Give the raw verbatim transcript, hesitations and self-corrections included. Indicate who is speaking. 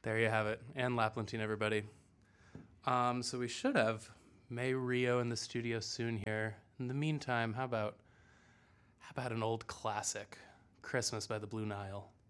Speaker 1: There you have it. And Laplantina, everybody. Um, so we should have May Rio in the studio soon here. In the meantime, how about how about an old classic, Christmas by the Blue Nile?